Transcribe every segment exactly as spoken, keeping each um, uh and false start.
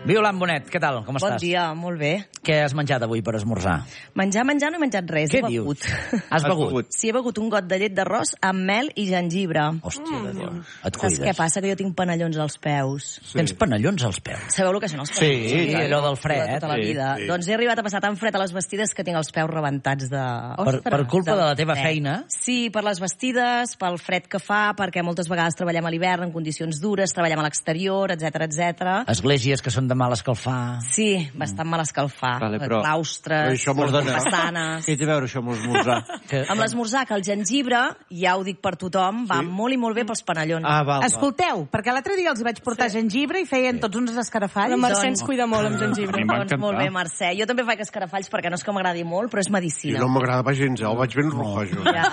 Violant Bonet, què tal? Com estàs? Bon dia, molt bé. Què has menjat avui per esmorzar? Menjar, menjar, no he menjat res. Què he dius? begut. Has begut? Sí, he begut un got de llet d'arròs amb mel i gengibre. Hòstia, de Déu. Et Saps cuides. què passa? Que jo tinc panellons als peus. Sí. Tens panellons als peus? Sabeu el que són els Sí, panellons? sí, allò del fred, De tota la eh? vida. Sí. Doncs he arribat a passar tan fred a les vestides que tinc els peus rebentats de... Per, per culpa de la teva fred. feina? Sí, per les vestides, pel fred que fa, perquè moltes vegades treballem a l'hivern en condicions dures, treballem a l'exterior, etcètera, etcètera. Esglésies que són de mal escalfar. Sí, bastant mal escalfar. Vale, però- Claustres, Però això mos dona- façanes... Què té a veure això amb l'esmorzar? Que... Amb l'esmorzar, que el gengibre, ja ho dic per tothom, va molt i molt bé pels panellons. Ah, val, val. Escolteu, perquè l'altre dia els hi vaig portar gengibre i feien tots uns escarafalls. La Mercè Doncs- ens cuida molt amb gengibre. Doncs molt bé, Mercè. Jo també faig escarafalls perquè no és que m'agradi molt, però és I medicina. no m'agradava gens, eh? El vaig ben rojojo. Ja.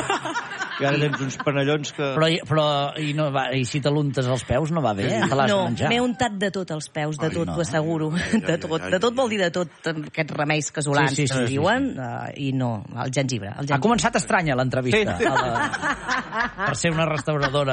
I ara tens uns panellons que... Però, però i, no va, i si te l'untes als peus no va bé, eh? Te l'has No, de menjar. m'he untat de tot als peus, de Ai, tot, no. t'ho asseguro. ai, De tot, ai, de tot vol dir de tot, aquests remeis casolans Sí, sí, que sí, es sí, diuen, eh, i no, el gengibre. El Ha gengibre. començat estranya l'entrevista. Sí. a la- Per ser una restauradora.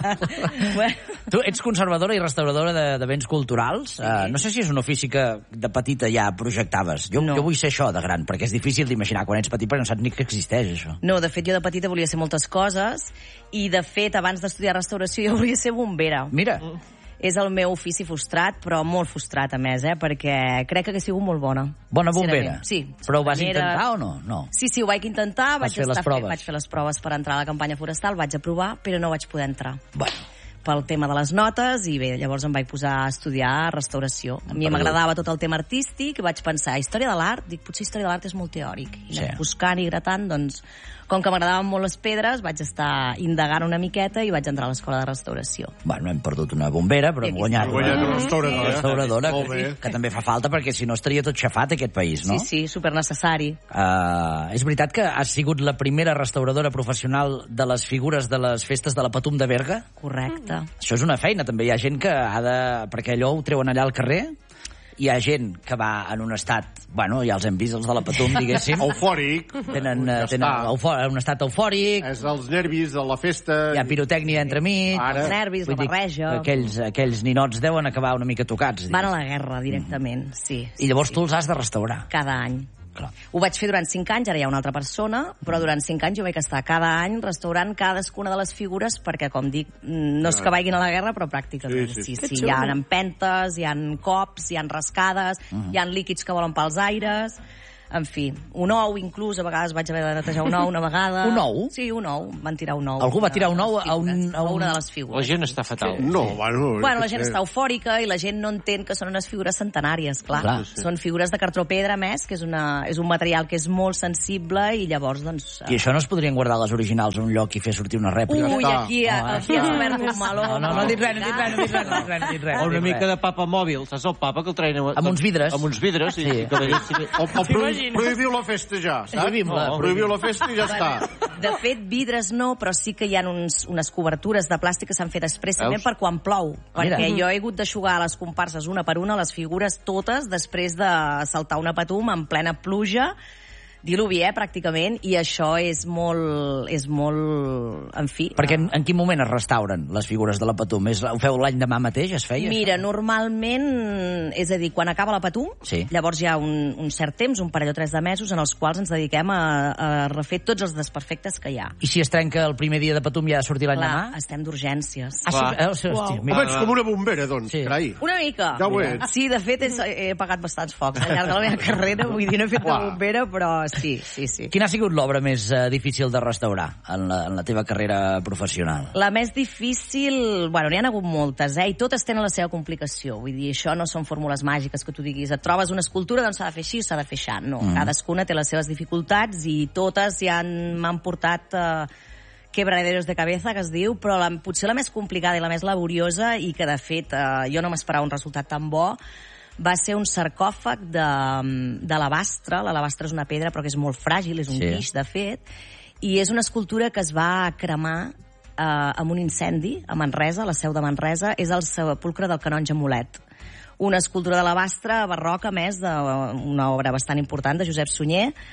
Bueno. Tu ets conservadora i restauradora de, de béns culturals. Sí. Uh, no sé si és un ofici que de petita ja projectaves. Jo, No. jo vull ser això de gran, perquè és difícil d'imaginar quan ets petit perquè no saps ni que existeix, això. No, de fet, jo de petita volia ser moltes coses i, de fet, abans d'estudiar restauració jo volia ser bombera. Mira, És el meu ofici frustrat, però molt frustrat, a més, eh? Perquè crec que hagués sigut molt bona. bona bombera. Sincerament. Sí. Però ho vas Bombera. intentar o no? No. Sí, sí, ho vaig intentar, Vas vaig, fer les estar proves. Fe, vaig fer les proves per entrar a la campanya forestal, vaig aprovar, però no vaig poder entrar. Bueno, Pel tema de les notes, i bé, llavors em vaig posar a estudiar restauració. A mi Perdó. m'agradava tot el tema artístic, i vaig pensar, història de l'art? Dic, potser història de l'art és molt teòric. I Sí. sí. buscant i gratant, doncs, com que m'agradaven molt les pedres, vaig estar indagant una miqueta i vaig entrar a l'escola de restauració. bueno, hem perdut una bombera, però I hem aquí guanyat Hem guanyat una una restauradora. una restauradora, Molt que, bé. que també fa falta, perquè si no estaria tot xafat aquest país, no? Sí, sí, super necessari. Uh, és veritat que has sigut la primera restauradora professional de les figures de les festes de la Patum de Berga? Correcte. Això és una feina, també hi ha gent que ha de... perquè allò ho treuen allà al carrer, hi ha gent que va en un estat, bueno, ja els hem vist, els de la Patum, diguéssim, Eufòric. tenen, Ja eh, tenen està. eufò- un estat eufòric, És els nervis de la festa. hi ha pirotècnia entremig... Ara. Els nervis, Vull la dir, barreja... aquells, aquells ninots deuen acabar una mica tocats. Van a diguéssim. la guerra directament, sí. I llavors tu els has de restaurar. Cada any. Clar. Ho vaig fer durant cinc anys, ara hi ha una altra persona, però durant cinc anys jo vaig estar cada any restaurant cadascuna de les figures, perquè, com dic, no és que vagin a la guerra, però pràcticament Sí, sí, sí. sí. sí, Hi ha empentes, hi ha cops, hi ha rascades, hi ha líquids que volen pels aires... En fi, un ou, inclús, a vegades vaig haver de netejar un ou una vegada. Un ou? Sí, un ou. Van tirar un ou. Algú va tirar un Una de ou les a un- figures, a un- una de les figures. La gent està fatal. No, bueno... Bueno, la gent eh, està eufòrica i la gent no entén que són unes figures centenàries, clar. Clar. Són figures de cartró pedra, a més, que és, una, és un material que és molt sensible i llavors, doncs... I això no es podrien guardar les originals a un lloc i fer sortir una rèplica? Ui, està. aquí, No, eh? aquí has obert un meló. No, no, no he dit res, no he dit res, no he dit res, no he dit res, no he dit res. O una mica de papa mòbil, saps el papa que el traien... Amb uns vidres. Amb uns vidres, Sí. i que veiessin... O, o prohi- prohibiu la festa ja, saps? Prohibim-la. No, prohibiu la festa i ja està. De fet, vidres no, però sí que hi ha uns, unes cobertures de plàstic que s'han fet expressament Veus? per quan plou. Mira. Perquè jo he hagut d'aixugar les comparses una per una, les figures totes, després de saltar una patum en plena pluja, diluvi, eh, pràcticament, i això és molt... és molt... en fi... Perquè en, en quin moment es restauren les figures de la Patum? És, ho feu l'any demà mateix, es feia? Mira, això? normalment, és a dir, quan acaba la Patum, Sí. llavors hi ha un, un cert temps, un parell o tres de mesos, en els quals ens dediquem a, a refer tots els desperfectes que hi ha. I si es trenca el primer dia de Patum ja ha de sortir l'any Clar, demà? estem d'urgències. Ah, sí, Clar. eh, hòstia, hòstia, Home, mira. ets com una bombera, doncs, Sí. carai. Una mica. Ja ho ets. Sí, de fet, he, he pagat bastants focs al llarg de la meva carrera, vull dir, no he fet de Uah. bombera, però sí, sí, sí. Quina ha sigut l'obra més eh, difícil de restaurar en la, en la teva carrera professional? La més difícil... Bueno, n'hi ha hagut moltes, eh? I totes tenen la seva complicació. Vull dir, això no són fórmules màgiques que tu diguis, et trobes una escultura, doncs s'ha de fer així o s'ha de fer aixà. No, mm. cadascuna té les seves dificultats i totes ja han- m'han portat... Eh, quebraderos de cabeza, que es diu, però la, potser la més complicada i la més laboriosa, i que, de fet, eh, jo no m'esperava un resultat tan bo, va ser un sarcòfag de, de l'alabastre. L'alabastre és una pedra, però que és molt fràgil, és un Sí. guix, de fet, i és una escultura que es va cremar eh, amb un incendi a Manresa, a la seu de Manresa. És el sepulcre del canonge Mulet. Una escultura d'alabastre barroca, a més, d'una obra bastant important de Josep Sunyer,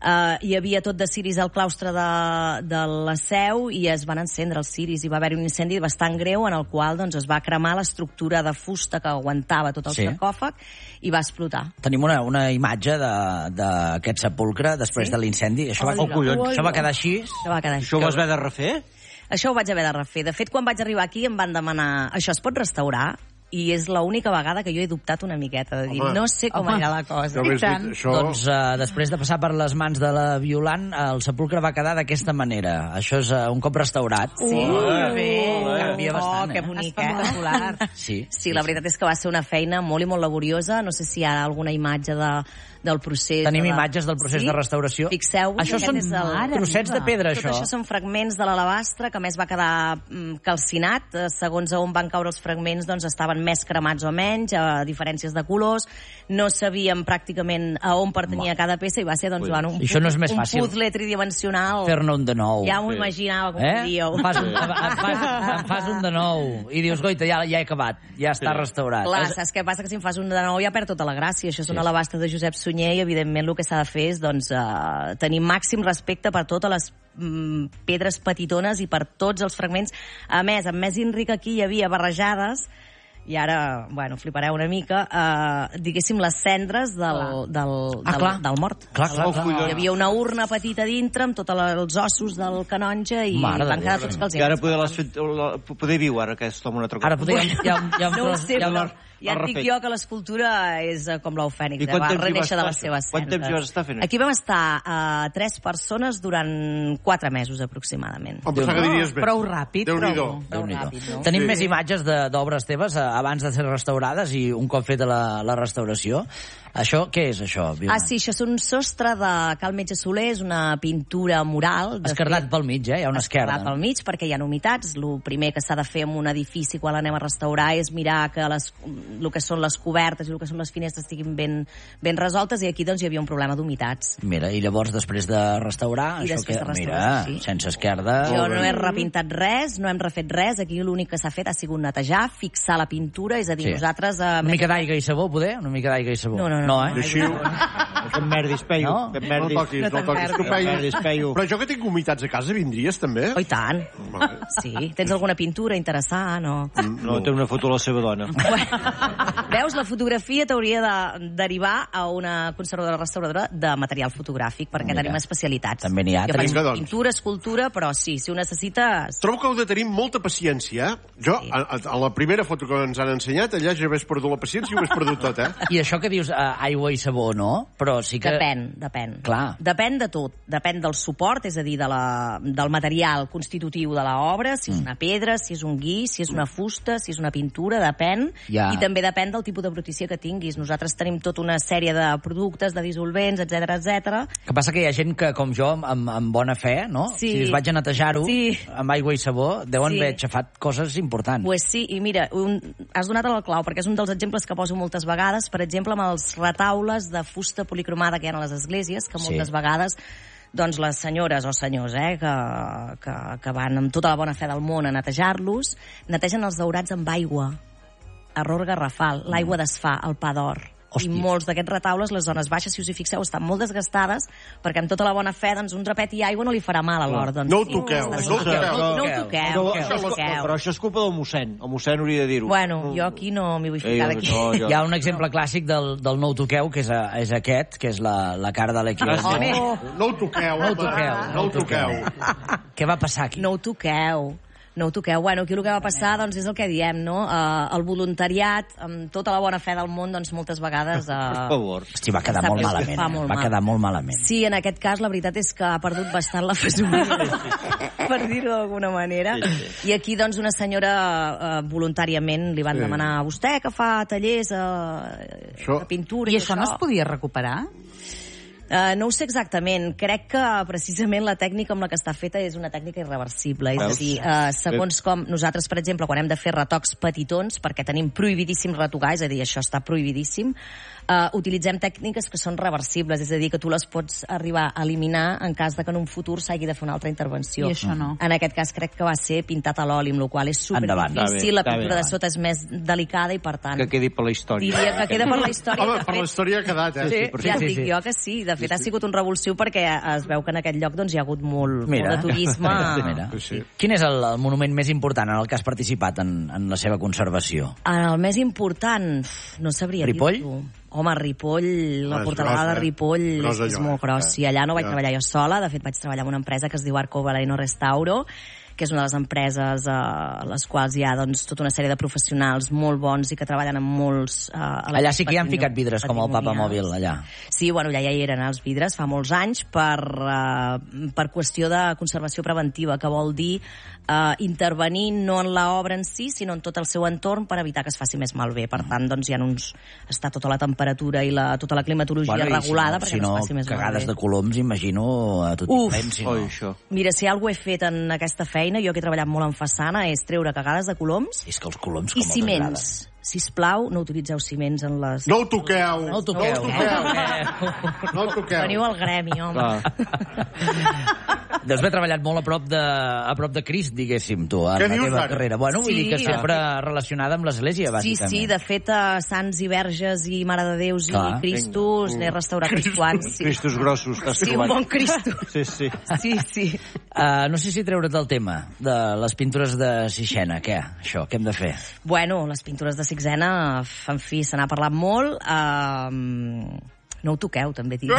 Uh, hi havia tot de ciris al claustre de, de la Seu i es van encendre els ciris. Hi va haver un incendi bastant greu en el qual doncs, es va cremar l'estructura de fusta que aguantava tot el Sí. sarcòfag i va explotar. Tenim una, una imatge de- d'aquest sepulcre després Sí? de l'incendi. Això, va, Hola, oh, collons, hola. això va quedar així. Això va quedar així. Això ho vas haver de refer? Això ho vaig haver de refer. De fet, quan vaig arribar aquí em van demanar això es pot restaurar? I és l'única vegada que jo he dubtat una miqueta, de dir, Home. no sé com Home. anirà la cosa. Ja ho I has dit, tant. això... Doncs uh, després de passar per les mans de la Violant, el sepulcre va quedar d'aquesta manera. Això és uh, un cop restaurat. Sí, Ué, bé. Canvia bastant, oh, que eh? bonic, eh? Espectacular. Sí, Sí, la veritat és que va ser una feina molt i molt laboriosa. No sé si hi ha alguna imatge de, del procés. Tenim de... imatges del procés sí? de restauració. Fixeu-vos. Això aquest són és el... Mare trossets de meva. pedra, Tot això. això són fragments de l'alabastre, que a més va quedar mm, calcinat. Eh, Segons a on van caure els fragments, doncs estaven més cremats o menys, a diferències de colors. No sabíem pràcticament a on pertanyia cada peça i va ser doncs, Ui. bueno, un, I això no és més un fàcil. puzzle tridimensional. Fer-ne un de nou. Ja m'ho Sí. imaginava com Eh? ho dieu. Em fas, un, em, fas, em fas un de nou. I dius, goita, ja, ja he acabat. Ja està Sí. restaurat. Clar, És- saps què passa? Que si em fas un de nou ja perd tota la gràcia. Això és Sí. un alabastre de Josep Sunyer i, evidentment, el que s'ha de fer és doncs, eh, tenir màxim respecte per totes les mm, pedres petitones i per tots els fragments. A més, amb més Enric aquí hi havia barrejades i ara, bueno, flipareu una mica, eh, diguéssim, les cendres del, del, Ah, del, clar. del mort. Clar, clar, Oh, clar. collons. Hi havia una urna petita dintre amb tots els ossos del canonge i Mare de van quedar Déu. tots calcinats. I ara poder, l'has fet, la- poder viu ara aquest home un altre cop. Ara poder... Ja, ja, ja, No ho sé, ja, però ja et l'ha dic refet. jo que l'escultura és eh, com l'ou fènix, I eh? quant va temps hi vas renéixer de les estar? seves Quant temps hi cendres. vas estar fent això? Aquí vam estar eh, tres persones durant quatre mesos aproximadament. Em pensava que diries bé. Prou ràpid, Déu-n'hi-do. prou. Prou Déu-n'hi-do. ràpid, no? Tenim Sí. més imatges de- d'obres teves eh, abans de ser restaurades i un cop feta la, la restauració. Això, què és això, Violant? Ah, sí, això és un sostre de Cal Metge Soler, és una pintura mural. de Esquerdat fet, pel mig, eh? Hi ha una esquerda. esquerdat pel mig, perquè hi ha humitats. El primer que s'ha de fer en un edifici quan l'anem a restaurar és mirar que les, el que són les cobertes i el que són les finestres estiguin ben, ben resoltes, i aquí doncs hi havia un problema d'humitats. Mira, i llavors després de restaurar, I això després que, de restaurar, mira, sí. sense esquerda... Jo no he repintat res, no hem refet res, aquí l'únic que s'ha fet ha sigut netejar, fixar la pintura, és a dir, Sí. nosaltres... Eh, Una mica d'aigua i sabó, poder? Una mica d'aigua i sabó. No, no, no. No, eh? Deixiu. Que em merdis, peio. No? Que em No merdis. toquis, no te'n toquis. perdis. Que peio. Perdis, peio. Però jo que tinc humitats a casa, vindries també? Oh, i tant. Vale. Sí. Tens alguna pintura interessant o... No, té una foto de la seva dona. Bueno, veus, la fotografia t'hauria de derivar a una conservadora restauradora de material fotogràfic, perquè Mira, tenim especialitats. també n'hi ha. Que fan Vinga, doncs. pintura, escultura, però sí, si ho necessites... Trobo que heu de tenir molta paciència. Jo, Sí. a, a, a la primera foto que ens han ensenyat, allà ja hagués perdut la paciència i ho hagués perdut tot, eh? I això que dius, eh, aigua i sabó, no? Però sí que... Depèn, depèn. Clar. Depèn de tot. Depèn del suport, és a dir, de la, del material constitutiu de l'obra, si és una pedra, si és un guix, si és una fusta, si és una pintura, depèn. Ja. I també depèn del tipus de brutícia que tinguis. Nosaltres tenim tota una sèrie de productes, de dissolvents, etc etc. Que passa que hi ha gent que, com jo, amb, amb bona fe, no? Sí. Si es vaig a netejar-ho Sí. amb aigua i sabó, deuen Sí. haver aixafat coses importants. Pues sí, i mira, un, has donat el clau, perquè és un dels exemples que poso moltes vegades, per exemple, amb els retaules de fusta policromada que hi ha a les esglésies, que moltes Sí. vegades doncs les senyores o senyors eh, que, que, que van amb tota la bona fe del món a netejar-los, netegen els daurats amb aigua. Error garrafal. L'aigua desfà el pa d'or. Hòstia. I molts d'aquests retaules, les zones baixes, si us hi fixeu, estan molt desgastades, perquè amb tota la bona fe, doncs, un trapet i aigua no li farà mal a l'or. Doncs, No ho sí, toqueu, està no ho bé. toqueu. No, no ho Toqueu. toqueu, No, no això ho és- toqueu. Però això és culpa del mossèn. El mossèn hauria de dir-ho. Bueno, jo aquí no m'hi vull Ei, ficar d'aquí. no, jo- Hi ha un exemple clàssic del, del no ho toqueu, que és, a, és aquest, que és la, la cara de l'Equilàs. Ah, sí? Home, No ho toqueu, No ho home. toqueu, No ho toqueu. Què va passar aquí? no ho toqueu. No ho toqueu. Bueno, aquí el que va passar doncs, és el que diem, no? Uh, el voluntariat, amb tota la bona fe del món, doncs moltes vegades... Uh, Per favor. Hosti, va quedar Sap molt greu, malament. fa eh? molt Va mal. quedar molt malament. Sí, en aquest cas la veritat és que ha perdut bastant la fesomia, per dir-ho d'alguna manera. Sí, sí. I aquí, doncs, una senyora uh, voluntàriament li van Sí. demanar a vostè que fa tallers uh, Això- de pintura I això no es podia recuperar? Uh, no ho sé exactament. Crec que precisament la tècnica amb la que està feta és una tècnica irreversible. És a Veus? dir, uh, segons com nosaltres, per exemple, quan hem de fer retocs petitons, perquè tenim prohibidíssim retocar, és a dir, això està prohibidíssim, uh, utilitzem tècniques que són reversibles, és a dir, que tu les pots arribar a eliminar en cas de que en un futur s'hagi de fer una altra intervenció. I això no. En aquest cas crec que va ser pintat a l'oli, amb la qual cosa és super Endavant. Està bé, difícil, la està bé, pintura de endavant. sota és més delicada i, per tant, Que quedi per la història. diria que queda per la història. Home, de per fet, la història ha quedat, eh? Sí, per ja sí, et sí, dic sí. jo que sí. De fet, ha sigut un revulsiu perquè es veu que en aquest lloc doncs, hi ha hagut molt, Mira. molt de turisme. Mira. Sí, sí. Quin és el, el monument més important en el que has participat en, en la seva conservació? El més important, uf, no sabria Ripoll? dir-t'ho. Home, Ripoll, la Ah, és portalada gros, de eh? Ripoll Gros és, és allò, molt eh? gros. I allà no vaig Ja. treballar jo sola, de fet vaig treballar en una empresa que es diu Arco Valeno Restauro, que és una de les empreses eh, a les quals hi ha doncs, tota una sèrie de professionals molt bons i que treballen amb molts... Eh, Allà sí que hi han ficat vidres com el Papa Mòbil, allà. Sí, bueno, allà ja hi eren els vidres fa molts anys per, eh, per qüestió de conservació preventiva, que vol dir eh, intervenir no en l'obra en si, sinó en tot el seu entorn per evitar que es faci més malbé. Per tant, doncs hi ha uns... està tota la temperatura i la, tota la climatologia Bueno, i regulada si perquè no, no es faci més cagades malbé. de coloms, imagino, a tot Uf. diferent, si no. Oi, això. Mira, si alguna he fet en aquesta feina, jo que he treballat molt en façana, és treure cagades de coloms És que els coloms i com els ciments. Sisplau, no utilitzeu ciments en les... No ho toqueu! No ho toqueu. No ho toqueu! No ho toqueu! Veniu al gremi, home. Deus haver treballat molt a prop de, a prop de Crist, diguéssim, tu, en Què la dius, teva ara? carrera. Bueno, vull Sí. dir que sempre relacionada amb l'Església, Sí, bàsicament. sí, de fet, a Sants i Verges i Mare de Déus Clar, i Cristos n'he restaurat uns quants. Sí, Cristos grossos que has sí un trobat. bon Cristo. Sí, sí. Sí, sí. Uh, no sé si treure't el tema de les pintures de Sixena. Què? Això, què hem de fer? Bueno, les pintures de Sixena, en fi, se n'ha parlat molt. Uh, no ho toqueu, també dic.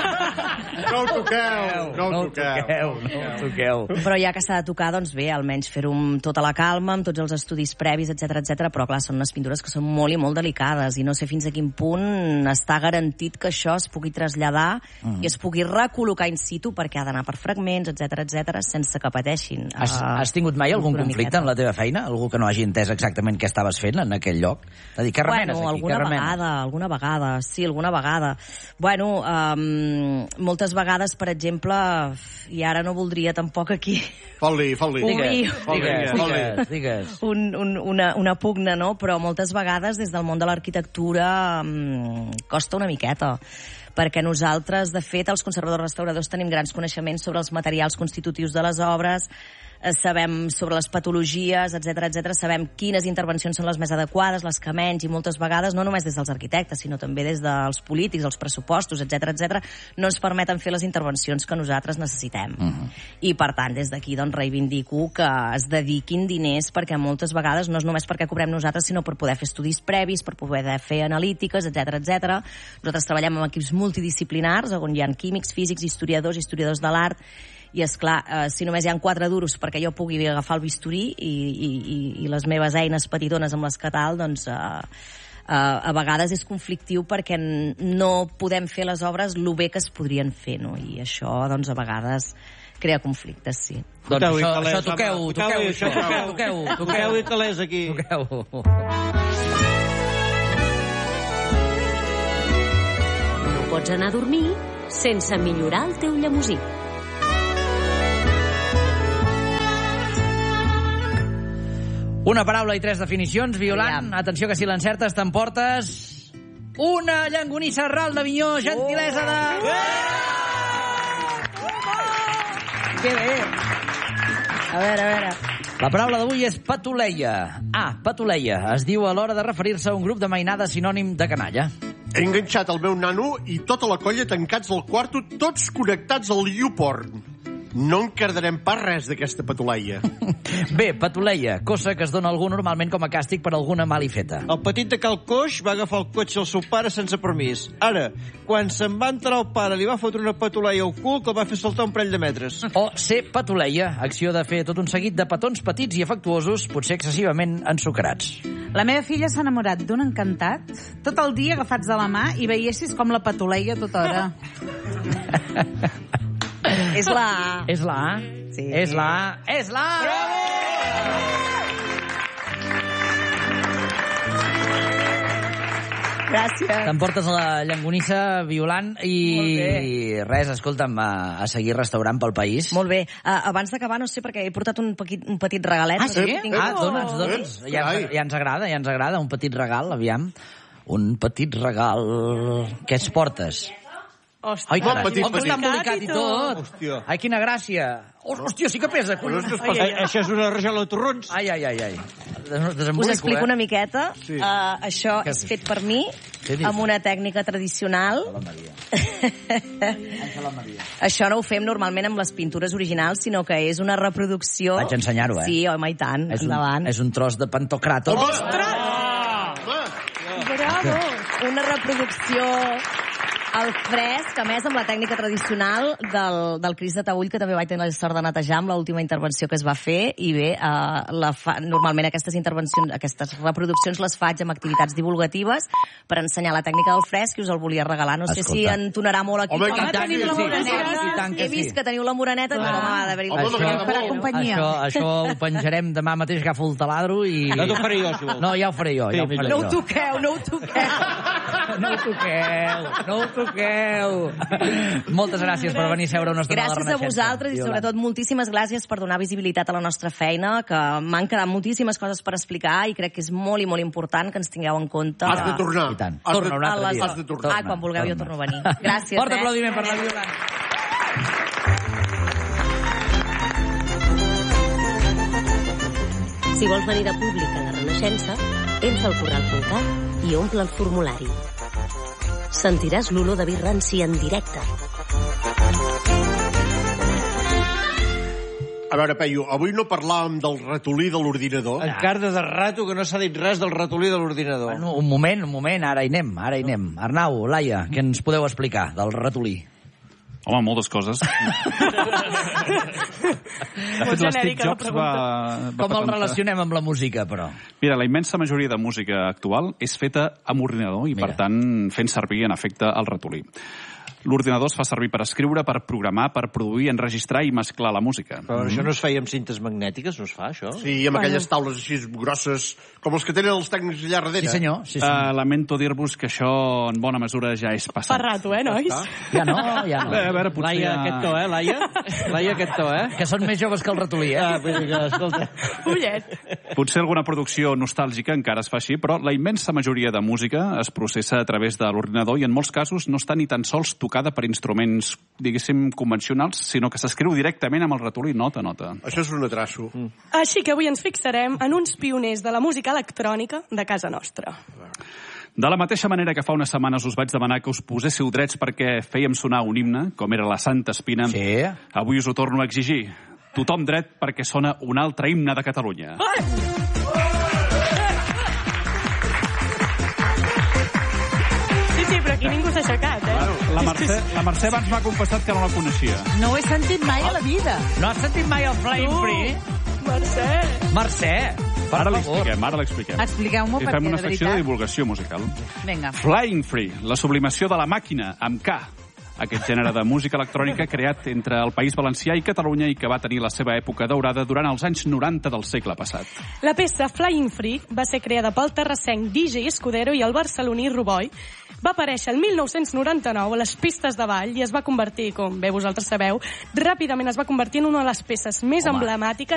No ho toqueu! No ho toqueu! no ho toqueu. Però ja que s'ha de tocar, doncs bé, almenys fer-ho amb tota la calma, amb tots els estudis previs, etc etc. Però clar, són unes pintures que són molt i molt delicades i no sé fins a quin punt està garantit que això es pugui traslladar mm. i es pugui recol·locar in situ perquè ha d'anar per fragments, etc etc sense que pateixin. Has, Uh, has tingut mai algun una conflicte miqueta. en la teva feina? Algú que no hagi entès exactament què estaves fent en aquell lloc? És a dir, què remenes Bueno, aquí? alguna Què remenes? vegada, alguna vegada, sí, alguna vegada. Bueno, um, moltes vegades, per exemple, i ara no voldria tampoc aquí Fot-li, fot-li. Obrir. Digues, Fot-li. digues, digues. un, un, una, una pugna, no? Però moltes vegades des del món de l'arquitectura um, costa una miqueta perquè nosaltres, de fet, els conservadors restauradors tenim grans coneixements sobre els materials constitutius de les obres, sabem sobre les patologies, etc etc. Sabem quines intervencions són les més adequades, les que menys, i moltes vegades, no només des dels arquitectes, sinó també des dels polítics, els pressupostos, etc etc, no ens permeten fer les intervencions que nosaltres necessitem. Uh -huh. I, per tant, des d'aquí doncs, reivindico que es dediquin diners perquè moltes vegades no és només perquè cobrem nosaltres, sinó per poder fer estudis previs, per poder fer analítiques, etc etc. Nosaltres treballem amb equips multidisciplinars, on hi ha químics, físics, historiadors, historiadors de l'art, i, és clar, eh, si només hi ha quatre duros perquè jo pugui agafar el bisturí i, i, i, i les meves eines petitones amb les que tal, doncs eh, eh, a vegades és conflictiu perquè no podem fer les obres el bé que es podrien fer, no? I això, doncs, a vegades crea conflictes, sí. Doncs Toqueu-hi, això, calés, això toqueu, home. toqueu, Toqueu-hi, això, toqueu. toqueu, toqueu, Toqueu-hi calés aquí. toqueu. No pots anar a dormir sense millorar el teu llemosí. Una paraula i tres definicions, Violant. Aviam. Atenció que si l'encertes t'emportes una llangonissa ral d'Avinyó, gentilesa de... Que bé! A veure, a veure... La paraula d'avui és patuleia. Ah, patuleia. Es diu a l'hora de referir-se a un grup de mainada sinònim de canalla. He enganxat el meu nano i tota la colla tancats al quarto, tots connectats al YouPorn. No en cardarem pas res d'aquesta patuleia. Bé, patuleia, cosa que es dona a algú normalment com a càstig per alguna malifeta. El petit de Cal Coix va agafar el cotxe del seu pare sense permís. Ara, quan se'n va entrar el pare, li va fotre una patuleia al cul que el va fer saltar un parell de metres. O ser patuleia, acció de fer tot un seguit de petons petits i afectuosos, potser excessivament ensucrats. La meva filla s'ha enamorat d'un encantat, tot el dia agafats de la mà i veiessis com la patuleia tota hora. És la A. És la A. Sí. És la A. És la A. Gràcies. T'emportes la llangonissa violant i res, escolta'm, a, a seguir restaurant pel país. Molt bé. Uh, abans d'acabar, no sé, perquè he portat un petit, un petit regalet. Ah, sí? No sé si tinc- Ah, dona'ns, dona'ns. Eh? Ja, ens- ja ens agrada, ja ens agrada, un petit regal, aviam. Un petit regal... Què ens portes? Hòstia, Ai, carai, petit, com que està petit. embolicat i tot. Hòstia. Ai, quina gràcia. Oh, hòstia, sí que pesa. Però és que es Ai, passa... això és una rajola de torrons. Ai, ai, ai, ai. Des Us explico eh? una miqueta. Sí. Uh, això Què és has fet per mi, Què dius? amb una tècnica tradicional. La Maria. La Maria. Això no ho fem normalment amb les pintures originals, sinó que és una reproducció... Vaig ensenyar-ho, eh? Sí, home, i tant, És un, endavant. és un tros de pantocràtor. Bravo! Una reproducció al fresc, a més amb la tècnica tradicional del, del Cris de Taüll, que també vaig tenir la sort de netejar amb l'última intervenció que es va fer, i bé, eh, la fa, normalment aquestes intervencions, aquestes reproduccions les faig amb activitats divulgatives per ensenyar la tècnica del fresc, i us el volia regalar. No sé Escolta. si entonarà molt aquí. Home, però- i tant tenim que la sí. moreneta. I tant que He vist sí. que teniu la moreneta, dic, home, ha d'haver-hi la Home, moreneta. Per a companyia. Això, això ho penjarem demà mateix, agafo el taladro i... No t'ho faré jo, si vols. No, ja ho faré jo, ja ho Sí, faré No ho jo. toqueu, no ho toqueu. No ho toqueu, no ho toqueu. Moltes gràcies per venir a seure una estona a la Gràcies a Renaixença. vosaltres i Violant. sobretot moltíssimes gràcies per donar visibilitat a la nostra feina, que m'han quedat moltíssimes coses per explicar i crec que és molt i molt important que ens tingueu en compte. Has de tornar. I tant. Has Torna de... un altre a les- dia. Has de tornar. Ah, quan vulgueu jo torno a venir. Gràcies, Fort eh? aplaudiment per la Violant. Si vols venir de públic a la Renaixença, entra al corral punt cat i omple el formulari. Sentiràs l'olor de vi ranci en directe. A veure, Peyu, avui no parlàvem del ratolí de l'ordinador. Encara de rato que no s'ha dit res del ratolí de l'ordinador. Bueno, un moment, un moment, ara hi anem, ara hi anem. Arnau, Laia, què ens podeu explicar del ratolí? Home, moltes coses. De fet, l'Steve genèrica la Jobs va, va Com el patentar- relacionem amb la música, però? Mira, la immensa majoria de música actual és feta amb ordinador i, Mira. per tant, fent servir, en efecte, el ratolí. L'ordinador es fa servir per escriure, per programar, per produir, enregistrar i mesclar la música. Però això no es feia amb cintes magnètiques, no es fa, això? Sí, amb aquelles taules així grosses, com els que tenen els tècnics allà darrere. Sí, senyor. Sí, Uh, senyor. lamento dir-vos que això, en bona mesura, ja és passat. Fa rato, eh, nois? Ja no, ja no. Bé, a veure, potser... Laia, ja- aquest to, eh, Laia? Laia, aquest to, eh? Que són més joves que el ratolí, eh? Ah, vull dir que, escolta... Ullet. Potser alguna producció nostàlgica encara es fa així, però la immensa majoria de música es processa a través de l'ordinador i en molts casos no està ni tan sols tocada per instruments, diguéssim, convencionals, sinó que s'escriu directament amb el ratolí, nota a nota. Això és un atraso. Mm. Així que avui ens fixarem en uns pioners de la música electrònica de casa nostra. De la mateixa manera que fa unes setmanes us vaig demanar que us poséssiu drets perquè fèiem sonar un himne, com era la Santa Espina, Sí. avui us ho torno a exigir. Tothom dret perquè sona un altre himne de Catalunya. Sí, sí, però aquí ningú s'ha aixecat, eh? La Mercè, la Mercè abans m'ha confessat que no la coneixia. No ho he sentit mai a la vida. No has sentit mai el Flying Tu. Free? Mercè. Mercè, per Ara favor. l'expliquem, ara l'expliquem. Expliqueu-m'ho I perquè, fem una de secció de veritat... divulgació musical. Vinga. Flying Free, la sublimació de la màquina, amb K. Aquest gènere de música electrònica creat entre el País Valencià i Catalunya i que va tenir la seva època daurada durant els anys noranta del segle passat. La peça Flying Free va ser creada pel terrassenc D J Escudero i el barceloní Ruboi. Va aparèixer el mil nou-cents noranta-nou a les pistes de ball i es va convertir, com bé vosaltres sabeu, ràpidament es va convertir en una de les peces més Home. emblemàtiques